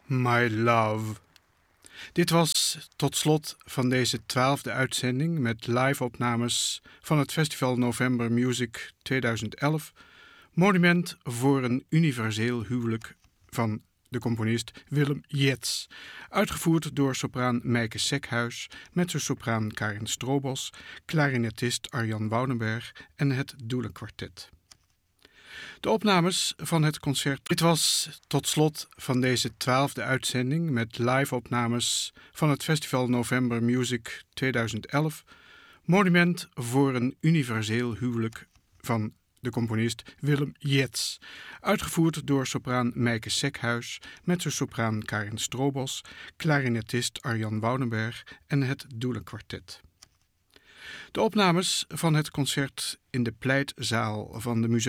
My Love. Dit was tot slot van deze 12e uitzending met live-opnames van het Festival November Music 2011, Monument voor een universeel huwelijk van de componist Willem Yeats, uitgevoerd door sopraan Mijke Sekhuis, mezzosopraan Karin Strobos, klarinetist Arjan Woudenberg en het Doelenkwartet. De opnames van het concert. Dit was tot slot van deze 12e uitzending met live-opnames van het Festival November Music 2011, Monument voor een universeel huwelijk van de componist Willem Yeats, uitgevoerd door sopraan Mijke Sekhuis, mezzosopraan Karin Strobos, klarinetist Arjan Woudenberg en het Doelenkwartet. De opnames van het concert in de pleitzaal van de